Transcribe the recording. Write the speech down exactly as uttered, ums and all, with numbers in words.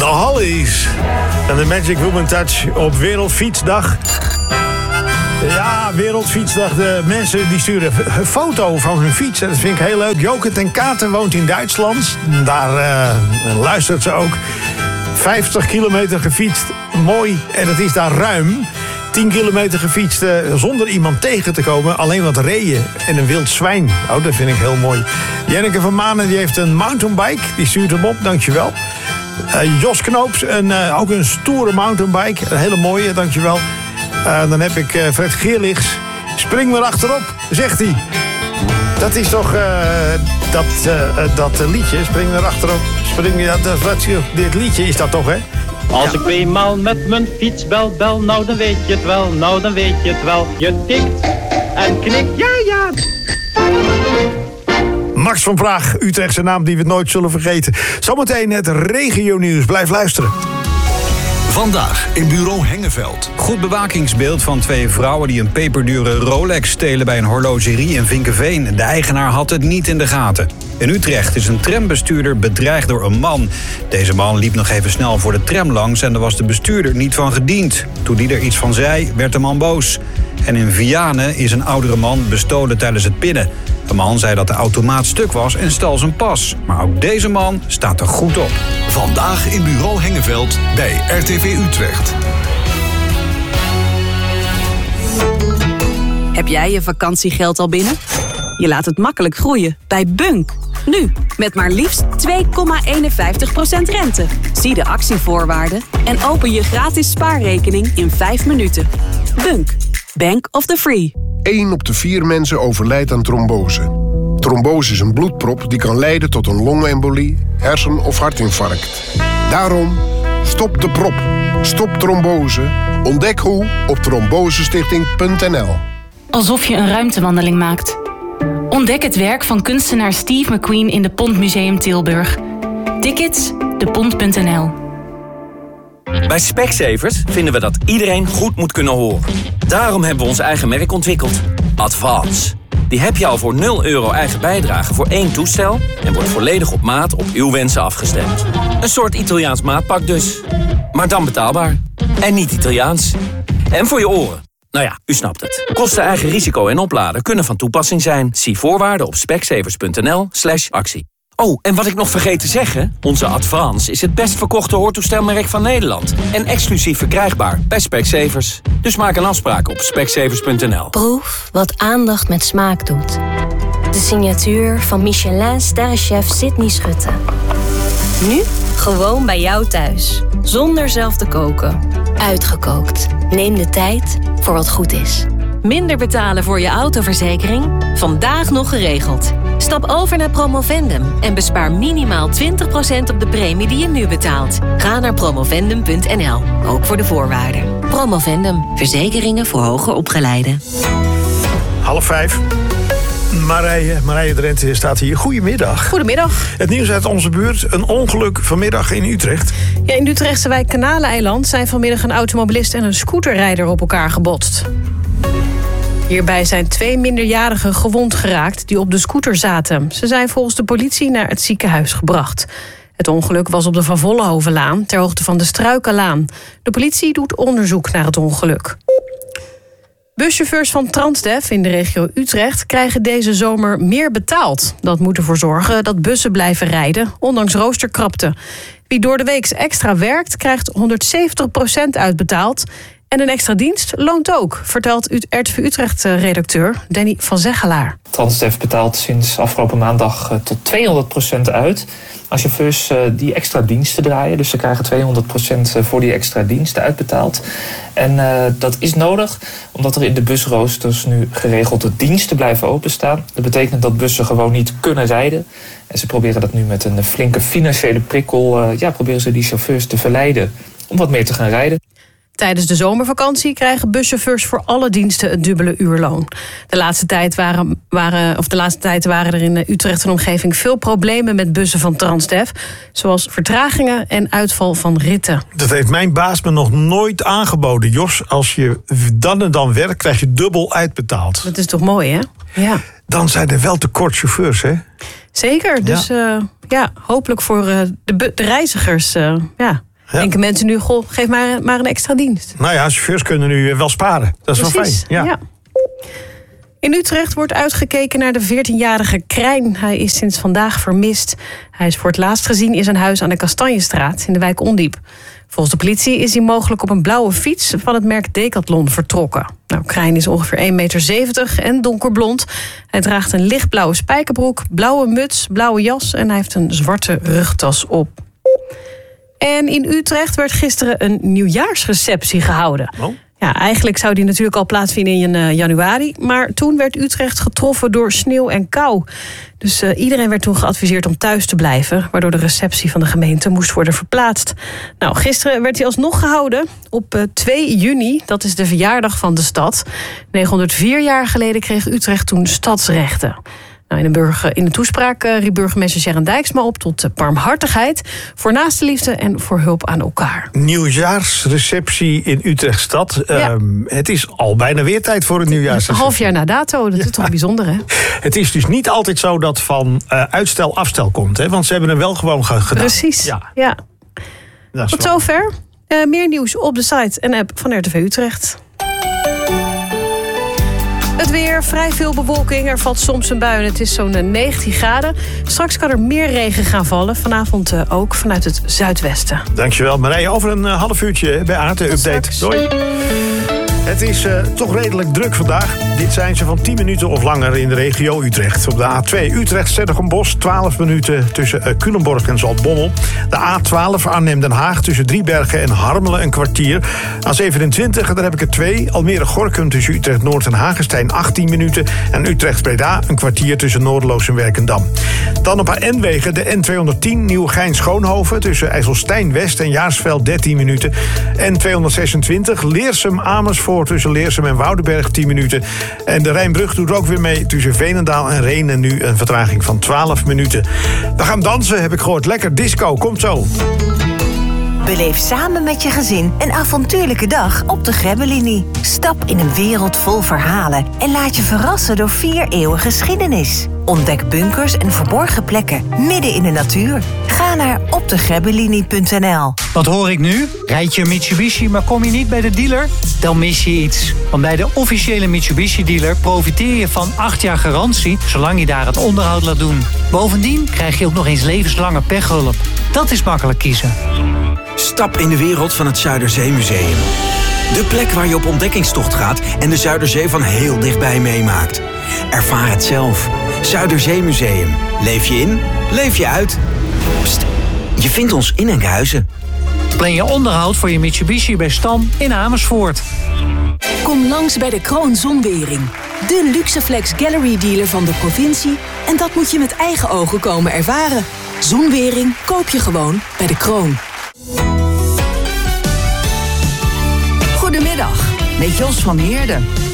De Hollies en de Magic Woman Touch op Wereldfietsdag. Ja, Wereldfietsdag. De mensen die sturen een foto van hun fiets. Dat vind ik heel leuk. Joke ten Katen woont in Duitsland. Daar uh, luistert ze ook. vijftig kilometer gefietst. Mooi. En het is daar ruim. tien kilometer gefietst uh, zonder iemand tegen te komen. Alleen wat reeën en een wild zwijn. Oh, dat vind ik heel mooi. Jenneke van Manen die heeft een mountainbike. Die stuurt hem op, dankjewel. Uh, Jos Knoops, een, uh, ook een stoere mountainbike. Een hele mooie, dankjewel. Uh, dan heb ik uh, Fred Geerlichts. Spring maar achterop, zegt hij. Dat is toch uh, dat, uh, dat uh, liedje, Spring maar achterop. Spring, dat, dat, wat, dit liedje is dat toch, hè? Als ja. ik tweemaal met mijn fiets bel, bel, nou dan weet je het wel, nou dan weet je het wel. Je tikt en knikt, ja, ja. Max van Praag, Utrechtse naam die we nooit zullen vergeten. Zometeen het regionieuws, blijf luisteren. Vandaag in bureau Hengeveld. Goed bewakingsbeeld van twee vrouwen die een peperdure Rolex stelen bij een horlogerie in Vinkeveen. De eigenaar had het niet in de gaten. In Utrecht is een trambestuurder bedreigd door een man. Deze man liep nog even snel voor de tram langs en daar was de bestuurder niet van gediend. Toen die er iets van zei, werd de man boos. En in Vianen is een oudere man bestolen tijdens het pinnen. De man zei dat de automaat stuk was en stal zijn pas. Maar ook deze man staat er goed op. Vandaag in bureau Hengeveld bij R T V Utrecht. Heb jij je vakantiegeld al binnen? Je laat het makkelijk groeien bij Bunk. Nu, met maar liefst twee komma eenenvijftig procent rente. Zie de actievoorwaarden en open je gratis spaarrekening in vijf minuten. Bunk, Bank of the Free. één op de vier mensen overlijdt aan trombose. Trombose is een bloedprop die kan leiden tot een longembolie, hersen- of hartinfarct. Daarom, stop de prop. Stop trombose. Ontdek hoe op trombosestichting punt n l. Alsof je een ruimtewandeling maakt. Ontdek het werk van kunstenaar Steve McQueen in de Pont Museum Tilburg. Tickets, de pont punt n l. Bij Specsavers vinden we dat iedereen goed moet kunnen horen. Daarom hebben we ons eigen merk ontwikkeld. Advance. Die heb je al voor nul euro eigen bijdrage voor één toestel en wordt volledig op maat op uw wensen afgestemd. Een soort Italiaans maatpak dus. Maar dan betaalbaar. En niet Italiaans. En voor je oren. Nou ja, u snapt het. Kosten, eigen risico en opladen kunnen van toepassing zijn. Zie voorwaarden op specsavers punt n l slash actie. Oh, en wat ik nog vergeet te zeggen. Onze Advance is het best verkochte hoortoestelmerk van Nederland. En exclusief verkrijgbaar bij Specsavers. Dus maak een afspraak op specsavers punt n l. Proef wat aandacht met smaak doet. De signatuur van Michelin-sterrenchef Sydney Schutte. Nu gewoon bij jou thuis. Zonder zelf te koken. Uitgekookt. Neem de tijd voor wat goed is. Minder betalen voor je autoverzekering? Vandaag nog geregeld. Stap over naar Promovendum en bespaar minimaal twintig procent op de premie die je nu betaalt. Ga naar promovendum punt n l, ook voor de voorwaarden. Promovendum, verzekeringen voor hoger opgeleiden. Half vijf. Marije, Marije Drenthe staat hier. Goedemiddag. Goedemiddag. Het nieuws uit onze buurt. Een ongeluk vanmiddag in Utrecht. Ja, in de Utrechtse wijk Kanaleneiland zijn vanmiddag een automobilist en een scooterrijder op elkaar gebotst. Hierbij zijn twee minderjarigen gewond geraakt die op de scooter zaten. Ze zijn volgens de politie naar het ziekenhuis gebracht. Het ongeluk was op de Van Vollenhovenlaan, ter hoogte van de Struikenlaan. De politie doet onderzoek naar het ongeluk. Buschauffeurs van Transdev in de regio Utrecht krijgen deze zomer meer betaald. Dat moet ervoor zorgen dat bussen blijven rijden, ondanks roosterkrapte. Wie door de week extra werkt, krijgt honderdzeventig procent uitbetaald. En een extra dienst loont ook, vertelt R T V Utrecht-redacteur Danny van Zeggelaar. Transdev betaalt sinds afgelopen maandag tot tweehonderd procent uit aan chauffeurs die extra diensten draaien. Dus ze krijgen tweehonderd procent voor die extra diensten uitbetaald. En uh, dat is nodig, omdat er in de busroosters nu geregelde diensten blijven openstaan. Dat betekent dat bussen gewoon niet kunnen rijden. En ze proberen dat nu met een flinke financiële prikkel, uh, ja, proberen ze die chauffeurs te verleiden om wat meer te gaan rijden. Tijdens de zomervakantie krijgen buschauffeurs voor alle diensten het dubbele uurloon. De laatste tijd waren, waren, of de laatste tijd waren er in Utrecht en omgeving veel problemen met bussen van Transdev, zoals vertragingen en uitval van ritten. Dat heeft mijn baas me nog nooit aangeboden. Jos, als je dan en dan werkt, krijg je dubbel uitbetaald. Dat is toch mooi, hè? Ja. Dan zijn er wel tekort chauffeurs, hè? Zeker, dus ja, uh, ja hopelijk voor uh, de, de reizigers, uh, ja... Ja. Denken mensen nu, goh, geef maar, maar een extra dienst. Nou ja, chauffeurs kunnen nu wel sparen. Dat is Precies, wel fijn. Ja. ja. In Utrecht wordt uitgekeken naar de veertienjarige Krijn. Hij is sinds vandaag vermist. Hij is voor het laatst gezien in zijn huis aan de Kastanjestraat in de wijk Ondiep. Volgens de politie is hij mogelijk op een blauwe fiets van het merk Decathlon vertrokken. Nou, Krijn is ongeveer één meter zeventig en donkerblond. Hij draagt een lichtblauwe spijkerbroek, blauwe muts, blauwe jas en hij heeft een zwarte rugtas op. En in Utrecht werd gisteren een nieuwjaarsreceptie gehouden. Oh. Ja, eigenlijk zou die natuurlijk al plaatsvinden in uh, januari. Maar toen werd Utrecht getroffen door sneeuw en kou. Dus uh, iedereen werd toen geadviseerd om thuis te blijven, waardoor de receptie van de gemeente moest worden verplaatst. Nou, gisteren werd hij alsnog gehouden op uh, twee juni. Dat is de verjaardag van de stad. negenhonderdvier jaar geleden kreeg Utrecht toen stadsrechten. Nou, in, de burger, in de toespraak uh, riep burgemeester Sharon Dijksma op tot uh, barmhartigheid, voor naaste liefde en voor hulp aan elkaar. Nieuwjaarsreceptie in Utrechtstad. Ja. Um, het is al bijna weer tijd voor een nieuwjaarsreceptie. Een half jaar na dato, dat is ja. toch bijzonder, hè? Het is dus niet altijd zo dat van uh, uitstel afstel komt, hè? Want ze hebben hem wel gewoon ge- gedaan. Precies, ja. ja. Tot zover. Uh, meer nieuws op de site en app van R T V Utrecht. Het weer, vrij veel bewolking. Er valt soms een bui en het is zo'n negentien graden. Straks kan er meer regen gaan vallen. Vanavond ook vanuit het zuidwesten. Dankjewel Marije. Over een uh, half uurtje bij Aard Update. Doei. Het is uh, toch redelijk druk vandaag. Dit zijn ze van tien minuten of langer in de regio Utrecht. Op de A twee Utrecht-Zettergenbos, twaalf minuten tussen uh, Culemborg en Zaltbommel. De A twaalf Arnhem-Den Haag tussen Driebergen en Harmelen een kwartier. A zevenentwintig, daar heb ik er twee. Almere-Gorkum tussen Utrecht-Noord en Hagestein achttien minuten. En Utrecht-Breda een kwartier tussen Noorderloos en Werkendam. Dan op haar N-wegen de N tweehonderdtien Nieuwegein-Schoonhoven tussen IJsselstein-West en Jaarsveld dertien minuten. N tweehonderdzesentwintig Leersum-Amersfoort tussen Leersum en Woudenberg tien minuten. En de Rijnbrug doet ook weer mee tussen Veenendaal en Rhenen. Nu een vertraging van twaalf minuten. We gaan dansen, heb ik gehoord. Lekker disco, komt zo. Beleef samen met je gezin een avontuurlijke dag op de Grebbelinie. Stap in een wereld vol verhalen en laat je verrassen door vier eeuwen geschiedenis. Ontdek bunkers en verborgen plekken midden in de natuur. Ga naar op de grebbelinie punt n l. Wat hoor ik nu? Rijd je een Mitsubishi, maar kom je niet bij de dealer? Dan mis je iets. Want bij de officiële Mitsubishi-dealer profiteer je van acht jaar garantie, zolang je daar het onderhoud laat doen. Bovendien krijg je ook nog eens levenslange pechhulp. Dat is makkelijk kiezen. Stap in de wereld van het Zuiderzeemuseum. De plek waar je op ontdekkingstocht gaat en de Zuiderzee van heel dichtbij meemaakt. Ervaar het zelf. Zuiderzeemuseum. Leef je in, leef je uit. Pst, je vindt ons in Enkhuizen. Plan je onderhoud voor je Mitsubishi bij Stam in Amersfoort. Kom langs bij de Kroon Zonwering. De Luxeflex Gallery dealer van de provincie. En dat moet je met eigen ogen komen ervaren. Zonwering koop je gewoon bij de Kroon. Goedemiddag, met Jos van Heerden.